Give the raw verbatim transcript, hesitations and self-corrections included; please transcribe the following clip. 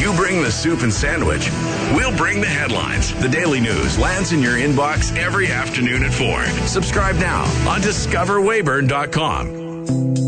You bring the soup and sandwich. We'll bring the headlines. The Daily News lands in your inbox every afternoon at four. Subscribe now on discover weyburn dot com.